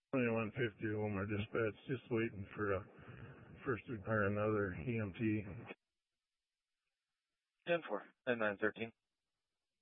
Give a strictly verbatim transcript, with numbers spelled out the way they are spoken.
twenty-one fifty Omar Dispatch, just waiting for a first or another E M T. ten four, nine nine thirteen.